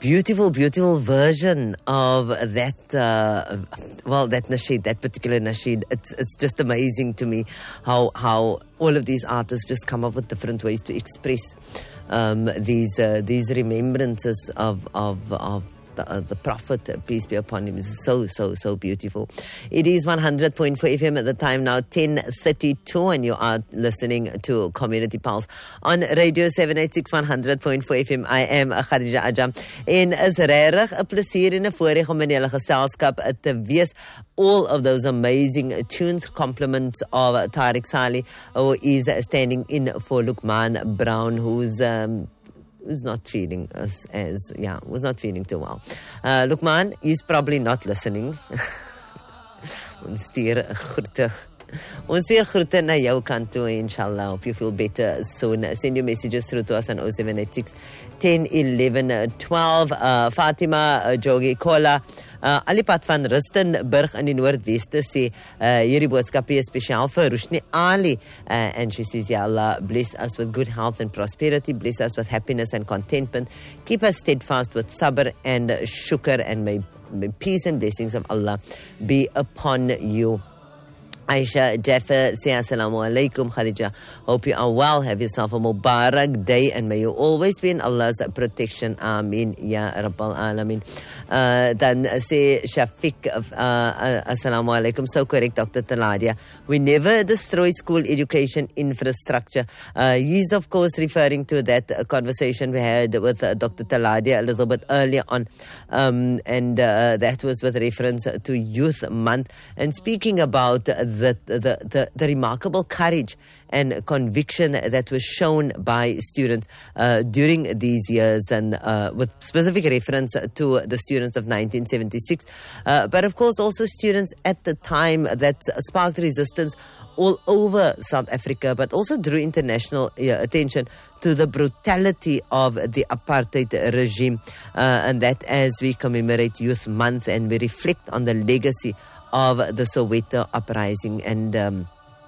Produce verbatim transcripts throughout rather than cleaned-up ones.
beautiful, beautiful version of that, uh, well, that nasheed, that particular nasheed. It's it's just amazing to me how how all of these artists just come up with different ways to express um, these uh, these remembrances of of of. The, uh, the Prophet, uh, peace be upon him, is so, so, so beautiful. It is one hundred point four F M at the time now, ten thirty-two, and you are listening to Community Pulse on Radio seven eighty-six, one hundred point four F M. I am Khadija Ajam. En is rarig 'n plesier en 'n voorreg om in julle geselskap te wees. All of those amazing tunes, compliments of Tariq Saleh, who is standing in for Luqman Brown, who's... Um, who's not feeling as, as, yeah, was not feeling too well. Uh, Luqman, he's probably not listening. Ons stuur groete. Ons stuur groete na jou kant toe, inshallah. Hope you feel better soon. Send your messages through to us on oh seven eight six, ten eleven twelve. Uh, Fatima uh, Jogi Kola. Uh, Alipad van Rustenburg in die Noordweste sê, uh, hierdie boodskap is spesiaal vir Rushni Ali. Uh, and she says, Ya Allah, bless us with good health and prosperity. Bless us with happiness and contentment. Keep us steadfast with sabr and shukr. And may, may peace and blessings of Allah be upon you. Aisha Jaffa say assalamu alaikum Khadija, hope you are well, have yourself a Mubarak day and may you always be in Allah's protection, Ameen Ya Rabbal Alameen. Uh, then say Shafiq uh, uh, assalamu alaikum, so correct Doctor Taladia, we never destroy school education infrastructure. Uh, he's of course referring to that uh, conversation we had with uh, Doctor Taladia a little bit earlier on, um, and uh, that was with reference to Youth Month, and speaking about uh, The, the, the, the remarkable courage and conviction that was shown by students uh, during these years, and uh, with specific reference to the students of nineteen seventy-six, uh, but of course also students at the time that sparked resistance all over South Africa, but also drew international uh, attention to the brutality of the apartheid regime, uh, and that as we commemorate Youth Month and we reflect on the legacy of the Soweto uprising. And um,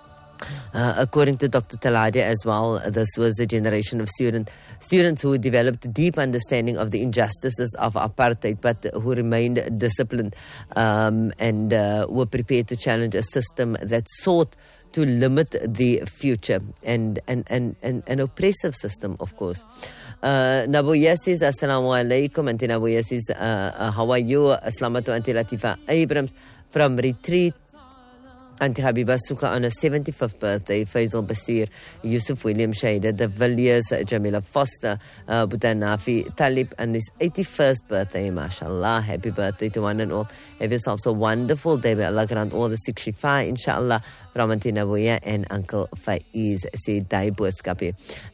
uh, according to Doctor Taladia as well, this was a generation of student, students who developed deep understanding of the injustices of apartheid, but who remained disciplined um, and uh, were prepared to challenge a system that sought to limit the future, and and and and an oppressive system, of course. Uh, Nabuya says, Assalamu alaikum. Auntie Nabuya says, uh, uh, how are you? Assalamu to Auntie Latifa Abrams from Retreat. Auntie Habiba Suka on her seventy-fifth birthday, Faisal Basir, Yusuf William Shaida, De Villiers, Jamila Foster, uh, Budanafi Talib, and his eighty-first birthday, mashallah. Happy birthday to one and all. Have yourselves a wonderful day. May Allah grant all the Shifa, inshallah, from Auntie Nabuya and Uncle Faiz, say Dai Boskapi.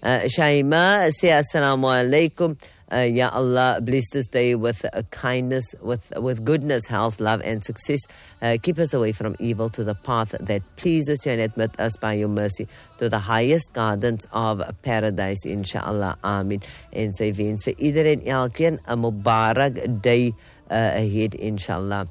Shaima, say Assalamu alaikum. Uh, Ya Allah, bless this day with uh, kindness, with with goodness, health, love, and success. Uh, keep us away from evil to the path that pleases you, and admit us by your mercy to the highest gardens of paradise, inshallah. Amen. En sy wens vir iedereen elkeen 'n Mubarak day uh, ahead, inshallah.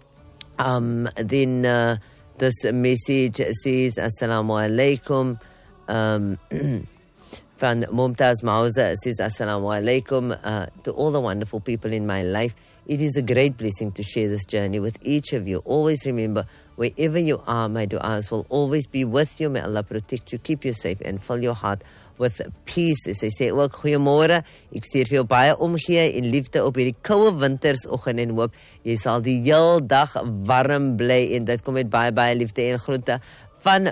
Um, then uh, this message says, Assalamu alaikum. Um, Van Mumtaz Mauza says, Assalamu alaikum uh, to all the wonderful people in my life. It is a great blessing to share this journey with each of you. Always remember, wherever you are, my du'as will always be with you. May Allah protect you, keep you safe, and fill your heart with peace. As I say, ook goeiemôre. Ek stuur vir jou baie omgee en liefde op hierdie koue wintersoggend en hoop jy sal die heel dag warm bly, en dit kom met baie baie liefde en groete van